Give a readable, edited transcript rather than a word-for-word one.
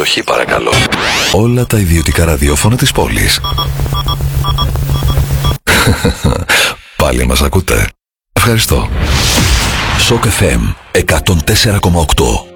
προσοχή παρακαλώ. Όλα τα ιδιωτικά ραδιόφωνα της πόλης. Πάλι μας ακούτε? Ευχαριστώ. Σοκ FM 104,8.